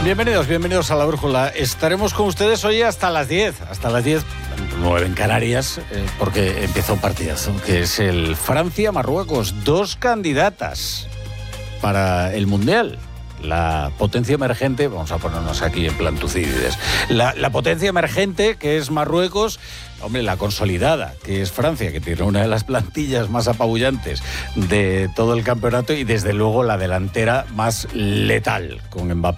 Bienvenidos a La Brújula. Estaremos con ustedes hoy hasta las 10, 9 en Canarias, porque empieza un partidazo, que es el Francia-Marruecos. 2 candidatas para el Mundial. La potencia emergente, vamos a ponernos aquí en plan Tucídides, la potencia emergente, que es Marruecos, hombre, la consolidada, que es Francia, que tiene una de las plantillas más apabullantes de todo el campeonato, y desde luego la delantera más letal, con Mbappé